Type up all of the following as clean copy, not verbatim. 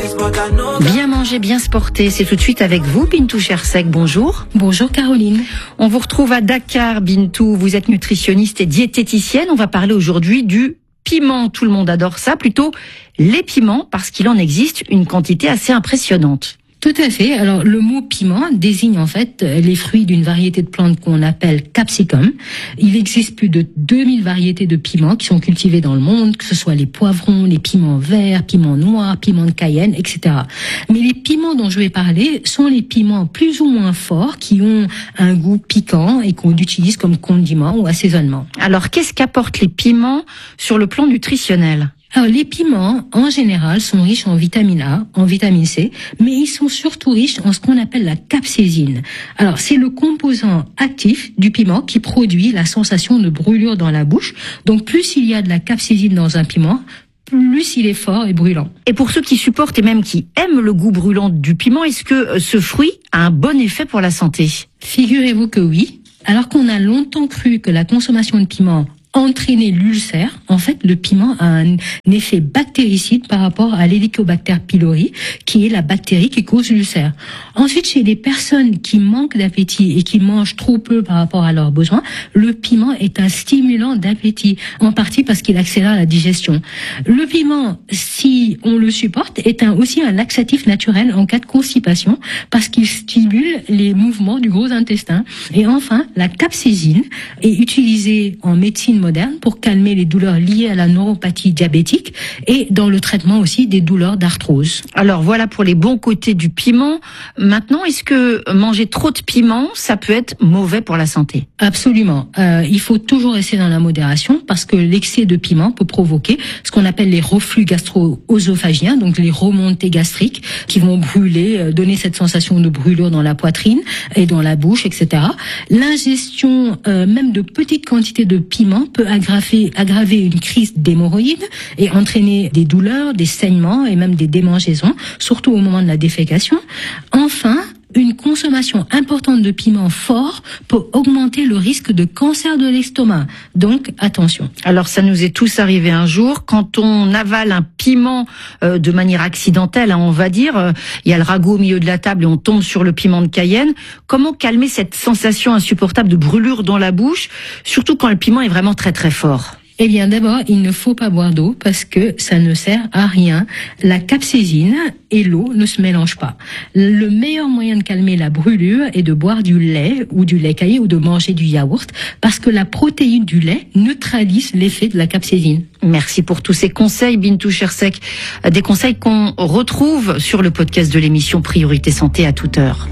Bien manger, bien se porter, c'est tout de suite avec vous, Bintou Chersek. Bonjour. Bonjour Caroline. On vous retrouve à Dakar, Bintou. Vous êtes nutritionniste et diététicienne. On va parler aujourd'hui du piment. Tout le monde adore ça, plutôt les piments, parce qu'il en existe une quantité assez impressionnante. Tout à fait. Alors, le mot piment désigne en fait les fruits d'une variété de plantes qu'on appelle capsicum. Il existe plus de 2000 variétés de piments qui sont cultivés dans le monde, que ce soit les poivrons, les piments verts, piments noirs, piments de Cayenne, etc. Mais les piments dont je vais parler sont les piments plus ou moins forts qui ont un goût piquant et qu'on utilise comme condiment ou assaisonnement. Alors, qu'est-ce qu'apportent les piments sur le plan nutritionnel ? Alors, les piments, en général, sont riches en vitamine A, en vitamine C, mais ils sont surtout riches en ce qu'on appelle la capsaïcine. Alors, c'est le composant actif du piment qui produit la sensation de brûlure dans la bouche. Donc, plus il y a de la capsaïcine dans un piment, plus il est fort et brûlant. Et pour ceux qui supportent et même qui aiment le goût brûlant du piment, est-ce que ce fruit a un bon effet pour la santé ? Figurez-vous que oui. Alors qu'on a longtemps cru que la consommation de piment entraîner l'ulcère, en fait, le piment a un effet bactéricide par rapport à l'Helicobacter pylori, qui est la bactérie qui cause l'ulcère. Ensuite, chez les personnes qui manquent d'appétit et qui mangent trop peu par rapport à leurs besoins, le piment est un stimulant d'appétit, en partie parce qu'il accélère la digestion. Le piment, si on le supporte, est aussi un laxatif naturel en cas de constipation, parce qu'il stimule les mouvements du gros intestin. Et enfin, la capsaïcine est utilisée en médecine moderne pour calmer les douleurs liées à la neuropathie diabétique et dans le traitement aussi des douleurs d'arthrose. Alors voilà pour les bons côtés du piment. Maintenant, est-ce que manger trop de piment, ça peut être mauvais pour la santé ? Absolument. Il faut toujours rester dans la modération parce que l'excès de piment peut provoquer ce qu'on appelle les reflux gastro-œsophagiens, donc les remontées gastriques qui vont brûler, donner cette sensation de brûlure dans la poitrine et dans la bouche, etc. L'ingestion même de petites quantités de piment peut aggraver une crise d'hémorroïdes et entraîner des douleurs, des saignements et même des démangeaisons, surtout au moment de la défécation. Enfin, une consommation importante de piment fort peut augmenter le risque de cancer de l'estomac. Donc, attention. Alors, ça nous est tous arrivé un jour. Quand on avale un piment de manière accidentelle, on va dire, il y a le ragoût au milieu de la table et on tombe sur le piment de Cayenne. Comment calmer cette sensation insupportable de brûlure dans la bouche, surtout quand le piment est vraiment très très fort ? Eh bien, d'abord, il ne faut pas boire d'eau parce que ça ne sert à rien. La capsaïcine et l'eau ne se mélangent pas. Le meilleur moyen de calmer la brûlure est de boire du lait ou du lait caillé ou de manger du yaourt parce que la protéine du lait neutralise l'effet de la capsaïcine. Merci pour tous ces conseils, Bintou Chersek. Des conseils qu'on retrouve sur le podcast de l'émission Priorité Santé à toute heure.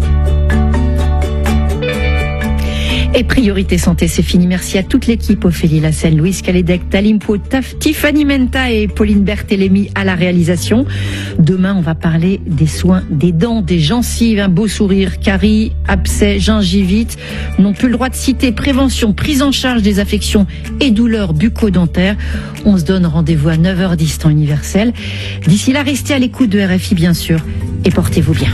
Et Priorité Santé, c'est fini. Merci à toute l'équipe, Ophélie Lassène, Louise Calédec, Talimpo, Tiffany Menta et Pauline Berthélémy à la réalisation. Demain, on va parler des soins des dents, des gencives, un beau sourire, caries, abcès, gingivite. N'ont plus le droit de citer prévention, prise en charge des affections et douleurs bucco-dentaires. On se donne rendez-vous à 9h10 temps universel. D'ici là, restez à l'écoute de RFI, bien sûr, et portez-vous bien.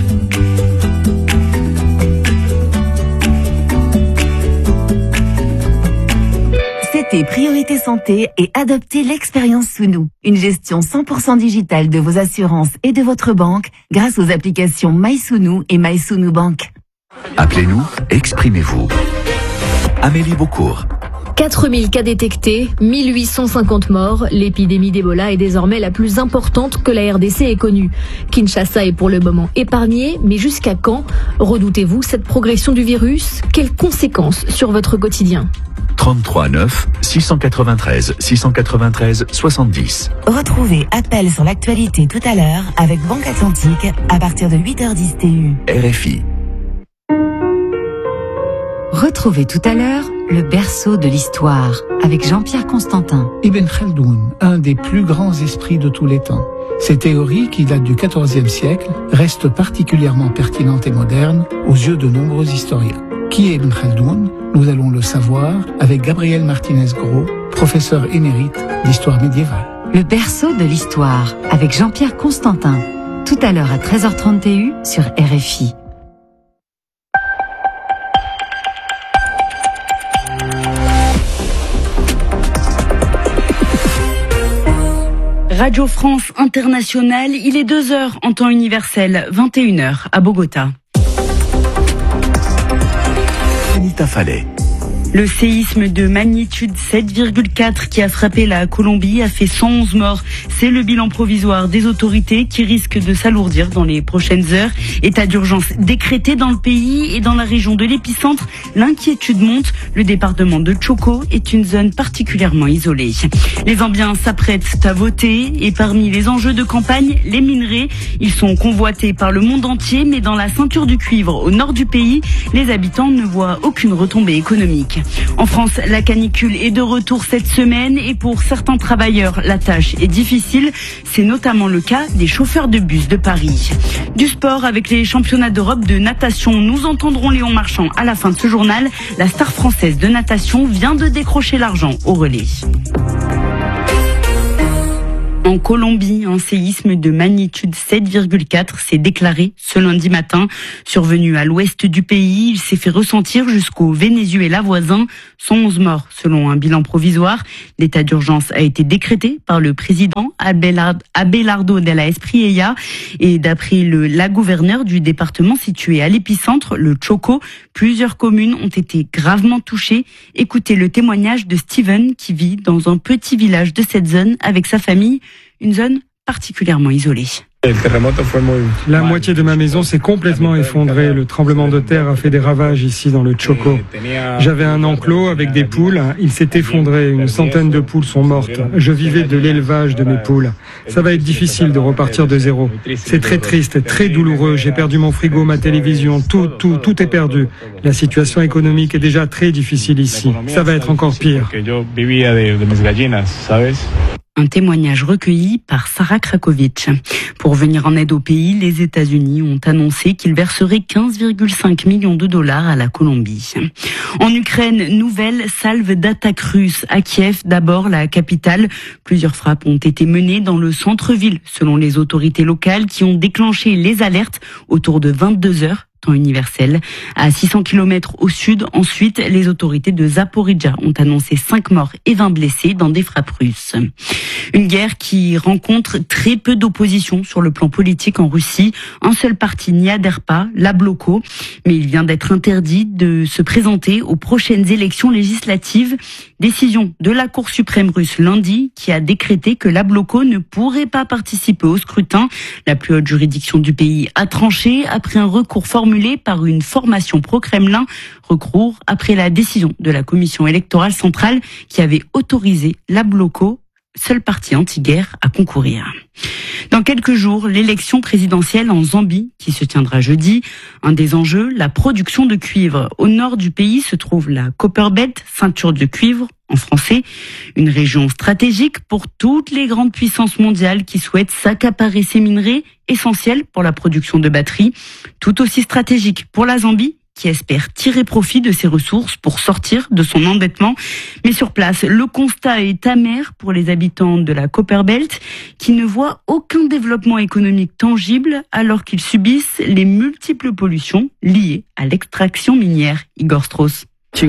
C'était Priorité Santé et adoptez l'expérience Sounou. Une gestion 100% digitale de vos assurances et de votre banque grâce aux applications MySounou et MySounou Bank. Appelez-nous, exprimez-vous. Amélie Beaucourt. 4000 cas détectés, 1850 morts. L'épidémie d'Ebola est désormais la plus importante que la RDC ait connue. Kinshasa est pour le moment épargnée, mais jusqu'à quand ? Redoutez-vous cette progression du virus ? Quelles conséquences sur votre quotidien ? 33 9 693 693 70. Retrouvez Appel sur l'actualité tout à l'heure avec Banque Atlantique à partir de 8h10 TU. RFI. Retrouvez tout à l'heure le berceau de l'histoire avec Jean-Pierre Constantin. Ibn Khaldoun, un des plus grands esprits de tous les temps. Ces théories, qui datent du XIVe siècle, restent particulièrement pertinentes et modernes aux yeux de nombreux historiens. Qui est Ibn Khaldoun ? Nous allons le savoir avec Gabriel Martinez-Gros, professeur émérite d'histoire médiévale. Le berceau de l'histoire avec Jean-Pierre Constantin. Tout à l'heure à 13h30 TU sur RFI. Radio France Internationale, il est 2h en temps universel, 21h à Bogota. Anita Fallet. Le séisme de magnitude 7,4 qui a frappé la Colombie a fait 111 morts. C'est le bilan provisoire des autorités qui risque de s'alourdir dans les prochaines heures. État d'urgence décrété dans le pays et dans la région de l'épicentre. L'inquiétude monte. Le département de Chocó est une zone particulièrement isolée. Les Zambiens s'apprêtent à voter et parmi les enjeux de campagne, les minerais. Ils sont convoités par le monde entier, mais dans la ceinture du cuivre au nord du pays, les habitants ne voient aucune retombée économique. En France, la canicule est de retour cette semaine et pour certains travailleurs, la tâche est difficile. C'est notamment le cas des chauffeurs de bus de Paris. Du sport avec les championnats d'Europe de natation. Nous entendrons Léon Marchand à la fin de ce journal. La star française de natation vient de décrocher l'argent au relais. En Colombie, un séisme de magnitude 7,4 s'est déclaré ce lundi matin. Survenu à l'ouest du pays, il s'est fait ressentir jusqu'au Venezuela voisin. 111 morts selon un bilan provisoire. L'état d'urgence a été décrété par le président Abelardo de la Espriella. Et d'après la gouverneure du département situé à l'épicentre, le Chocó, plusieurs communes ont été gravement touchées. Écoutez le témoignage de Steven qui vit dans un petit village de cette zone avec sa famille. Une zone particulièrement isolée. La moitié de ma maison s'est complètement effondrée. Le tremblement de terre a fait des ravages ici dans le Chocó. J'avais un enclos avec des poules. Il s'est effondré. Une centaine de poules sont mortes. Je vivais de l'élevage de mes poules. Ça va être difficile de repartir de zéro. C'est très triste, très douloureux. J'ai perdu mon frigo, ma télévision. Tout est perdu. La situation économique est déjà très difficile ici. Ça va être encore pire. Un témoignage recueilli par Sarah Krakovic. Pour venir en aide au pays, les États-Unis ont annoncé qu'ils verseraient 15,5 millions de dollars à la Colombie. En Ukraine, nouvelle salve d'attaques russes à Kiev, d'abord la capitale. Plusieurs frappes ont été menées dans le centre-ville, selon les autorités locales qui ont déclenché les alertes autour de 22 heures. Temps universel. À 600 km au sud, ensuite, les autorités de Zaporijia ont annoncé 5 morts et 20 blessés dans des frappes russes. Une guerre qui rencontre très peu d'opposition sur le plan politique en Russie. Un seul parti n'y adhère pas, l'Abloko, mais il vient d'être interdit de se présenter aux prochaines élections législatives. Décision de la Cour suprême russe lundi qui a décrété que l'Abloko ne pourrait pas participer au scrutin. La plus haute juridiction du pays a tranché après un recours formulé par une formation pro-Kremlin, recours après la décision de la commission électorale centrale qui avait autorisé l'Abloko, seul parti anti-guerre, à concourir. Dans quelques jours, l'élection présidentielle en Zambie, qui se tiendra jeudi. Un des enjeux, la production de cuivre. Au nord du pays se trouve la Copperbelt, ceinture de cuivre, en français. Une région stratégique pour toutes les grandes puissances mondiales qui souhaitent s'accaparer ces minerais, essentiels pour la production de batteries. Tout aussi stratégique pour la Zambie, qui espère tirer profit de ses ressources pour sortir de son endettement. Mais sur place, le constat est amer pour les habitants de la Copperbelt qui ne voient aucun développement économique tangible alors qu'ils subissent les multiples pollutions liées à l'extraction minière. Igor Strauss.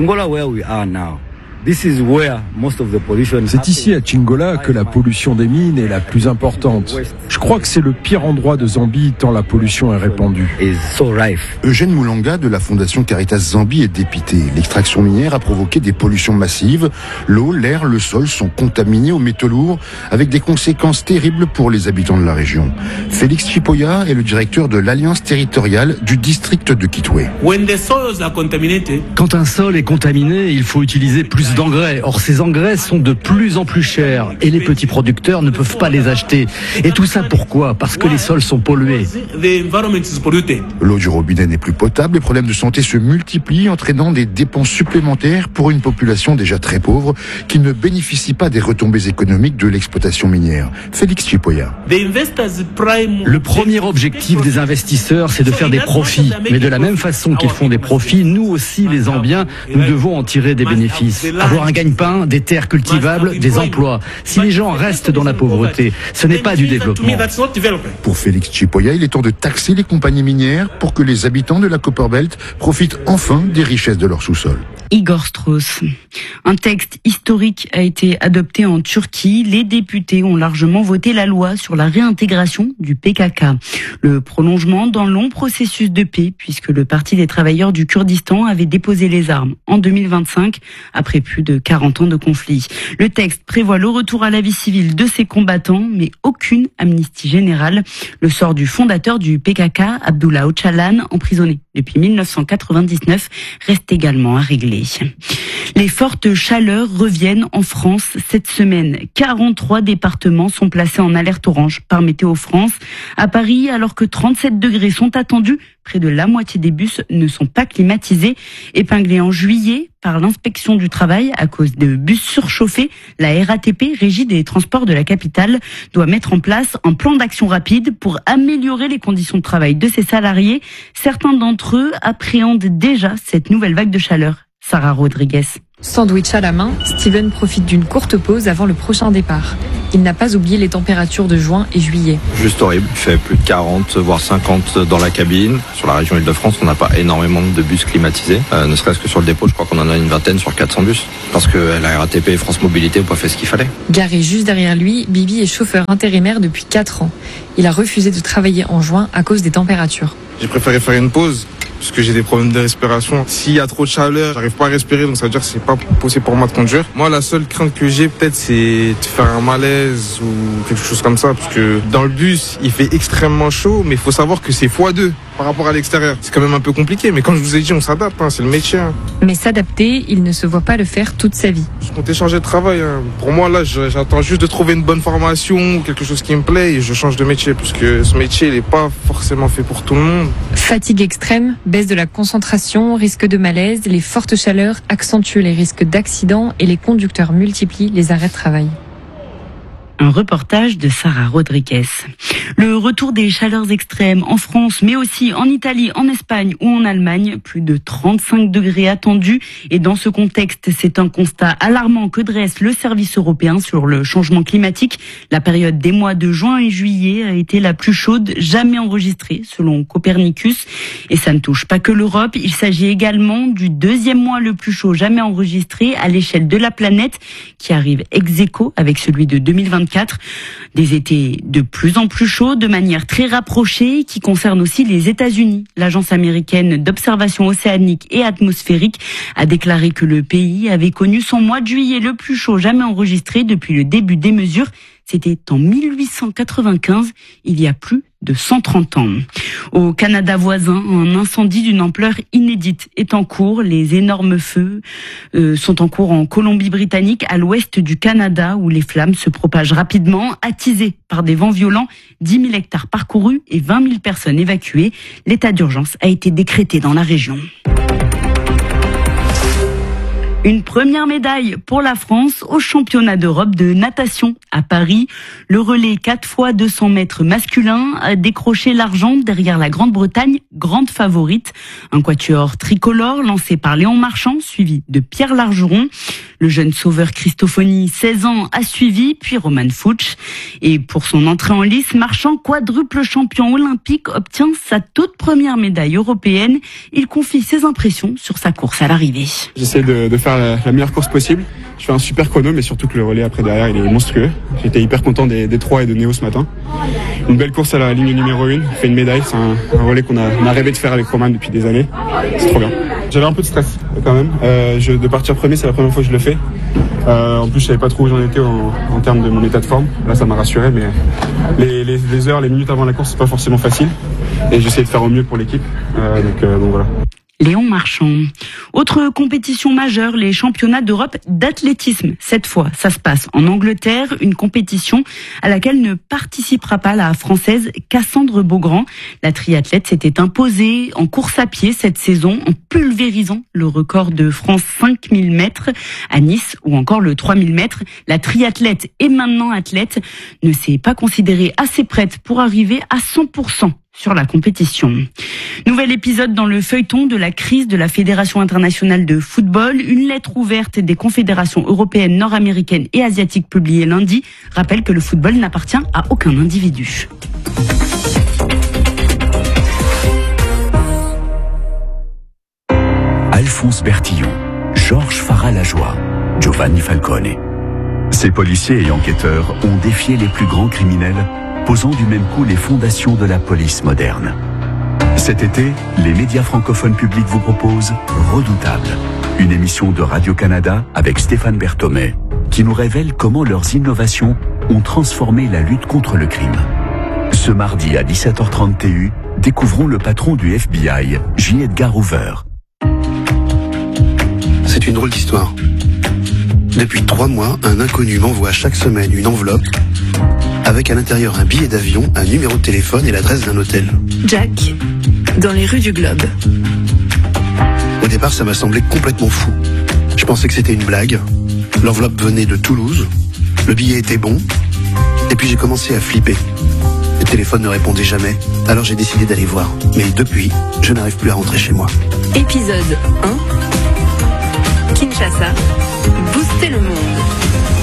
C'est ici à Chingola que la pollution des mines est la plus importante. Je crois que c'est le pire endroit de Zambie tant la pollution est répandue. Eugène Moulanga de la Fondation Caritas Zambie est dépité. L'extraction minière a provoqué des pollutions massives. L'eau, l'air, le sol sont contaminés aux métaux lourds avec des conséquences terribles pour les habitants de la région. Félix Chipoya est le directeur de l'Alliance territoriale du district de Kitwe. Quand un sol est contaminé, il faut utiliser plus d'engrais. Or, ces engrais sont de plus en plus chers et les petits producteurs ne peuvent pas les acheter. Et tout ça pourquoi ? Parce que les sols sont pollués. L'eau du robinet n'est plus potable, les problèmes de santé se multiplient, entraînant des dépenses supplémentaires pour une population déjà très pauvre qui ne bénéficie pas des retombées économiques de l'exploitation minière. Félix Chipoya. Le premier objectif des investisseurs, c'est de faire des profits. Mais de la même façon qu'ils font des profits, nous aussi, les Zambiens, nous devons en tirer des bénéfices. Avoir un gagne-pain, des terres cultivables, des emplois. Si les gens restent dans la pauvreté, ce n'est pas du développement. Pour Félix Chipoya, il est temps de taxer les compagnies minières pour que les habitants de la Copperbelt profitent enfin des richesses de leur sous-sol. Igor Strauss. Un texte historique a été adopté en Turquie. Les députés ont largement voté la loi sur la réintégration du PKK. Le prolongement d'un long processus de paix, puisque le Parti des travailleurs du Kurdistan avait déposé les armes en 2025, après plus de 40 ans de conflit. Le texte prévoit le retour à la vie civile de ces combattants, mais aucune amnistie générale. Le sort du fondateur du PKK, Abdullah Öcalan, emprisonné depuis 1999, reste également à régler. Les fortes chaleurs reviennent en France cette semaine. 43 départements sont placés en alerte orange par Météo France. À Paris, alors que 37 degrés sont attendus, près de la moitié des bus ne sont pas climatisés. Épinglés en juillet par l'inspection du travail à cause de bus surchauffés, la RATP, Régie des transports de la capitale, doit mettre en place un plan d'action rapide pour améliorer les conditions de travail de ses salariés. Certains d'entre eux appréhendent déjà cette nouvelle vague de chaleur. Sarah Rodriguez. Sandwich à la main, Steven profite d'une courte pause avant le prochain départ. Il n'a pas oublié les températures de juin et juillet. Juste horrible, il fait plus de 40 voire 50 dans la cabine. Sur la région Île-de-France, on n'a pas énormément de bus climatisés. Ne serait-ce que sur le dépôt, je crois qu'on en a une vingtaine sur 400 bus. Parce que la RATP et France Mobilité n'ont pas fait ce qu'il fallait. Garé juste derrière lui, Bibi est chauffeur intérimaire depuis 4 ans. Il a refusé de travailler en juin à cause des températures. J'ai préféré faire une pause. Parce que j'ai des problèmes de respiration. S'il y a trop de chaleur, j'arrive pas à respirer, donc ça veut dire que c'est pas possible pour moi de conduire. Moi, la seule crainte que j'ai peut-être, c'est de faire un malaise ou quelque chose comme ça, parce que dans le bus, il fait extrêmement chaud, mais il faut savoir que c'est x2 par rapport à l'extérieur. C'est quand même un peu compliqué, mais comme je vous ai dit, on s'adapte, c'est le métier. Mais s'adapter, il ne se voit pas le faire toute sa vie. Je comptais changer de travail. Pour moi, là, j'attends juste de trouver une bonne formation ou quelque chose qui me plaît et je change de métier, parce que ce métier, il n'est pas forcément fait pour tout le monde. Fatigue extrême, baisse de la concentration, risque de malaise, les fortes chaleurs accentuent les risques d'accidents et les conducteurs multiplient les arrêts de travail. Un reportage de Sarah Rodriguez. Le retour des chaleurs extrêmes en France, mais aussi en Italie, en Espagne ou en Allemagne. Plus de 35 degrés attendus. Et dans ce contexte, c'est un constat alarmant que dresse le service européen sur le changement climatique. La période des mois de juin et juillet a été la plus chaude jamais enregistrée, selon Copernicus. Et ça ne touche pas que l'Europe. Il s'agit également du deuxième mois le plus chaud jamais enregistré à l'échelle de la planète, qui arrive ex aequo avec celui de 2024. Des étés de plus en plus chauds, de manière très rapprochée, qui concernent aussi les États-Unis. L'agence américaine d'observation océanique et atmosphérique a déclaré que le pays avait connu son mois de juillet le plus chaud jamais enregistré depuis le début des mesures. C'était en 1895, il y a plus de 130 ans. Au Canada voisin, un incendie d'une ampleur inédite est en cours. Les énormes feux sont en cours en Colombie-Britannique, à l'ouest du Canada, où les flammes se propagent rapidement, attisées par des vents violents. 10 000 hectares parcourus et 20 000 personnes évacuées. L'état d'urgence a été décrété dans la région. Une première médaille pour la France au championnat d'Europe de natation à Paris. Le relais 4x200 mètres masculin a décroché l'argent derrière la Grande-Bretagne, grande favorite. Un quatuor tricolore lancé par Léon Marchand, suivi de Pierre Largeron. Le jeune sauveur Christofoni, 16 ans, a suivi, puis Roman Fuchs. Et pour son entrée en lice, Marchand, quadruple champion olympique, obtient sa toute première médaille européenne. Il confie ses impressions sur sa course à l'arrivée. J'essaie de faire la meilleure course possible. Je fais un super chrono, mais surtout que le relais après derrière, il est monstrueux. J'étais hyper content des 3 et de Néo ce matin. Une belle course à la ligne numéro 1. On fait une médaille. C'est un relais qu'on a rêvé de faire avec Roman depuis des années. C'est trop bien. J'avais un peu de stress quand même. De partir premier, c'est la première fois que je le fais. En plus, je savais pas trop où j'en étais en termes de mon état de forme. Là, ça m'a rassuré, mais les heures, les minutes avant la course, c'est pas forcément facile. Et j'essaie de faire au mieux pour l'équipe. Donc voilà. Léon Marchand. Autre compétition majeure, les championnats d'Europe d'athlétisme. Cette fois, ça se passe en Angleterre, une compétition à laquelle ne participera pas la Française Cassandre Beaugrand. La triathlète s'était imposée en course à pied cette saison en pulvérisant le record de France 5000 mètres à Nice ou encore le 3000 mètres. La triathlète et maintenant athlète ne s'est pas considérée assez prête pour arriver à 100% sur la compétition. Nouvel épisode dans le feuilleton de la crise de la Fédération internationale de football. Une lettre ouverte des confédérations européennes, nord-américaines et asiatiques publiée lundi rappelle que le football n'appartient à aucun individu. Alphonse Bertillon, Giovanni Falcone. Ces policiers et enquêteurs ont défié les plus grands criminels, posant du même coup les fondations de la police moderne. Cet été, les médias francophones publics vous proposent Redoutable, une émission de Radio-Canada avec Stéphane Berthomé, qui nous révèle comment leurs innovations ont transformé la lutte contre le crime. Ce mardi à 17h30 TU, découvrons le patron du FBI, J. Edgar Hoover. C'est une drôle d'histoire. Depuis 3 mois, un inconnu m'envoie chaque semaine une enveloppe avec à l'intérieur un billet d'avion, un numéro de téléphone et l'adresse d'un hôtel. Jack, dans les rues du Globe. Au départ, ça m'a semblé complètement fou. Je pensais que c'était une blague. L'enveloppe venait de Toulouse. Le billet était bon. Et puis j'ai commencé à flipper. Le téléphone ne répondait jamais. Alors j'ai décidé d'aller voir. Mais depuis, je n'arrive plus à rentrer chez moi. Épisode 1. Kinshasa. Booster le monde.